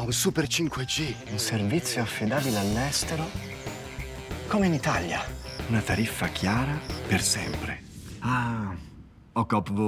un super 5G. Un servizio affidabile all'estero, come in Italia. Una tariffa chiara per sempre. Ah, o Copvo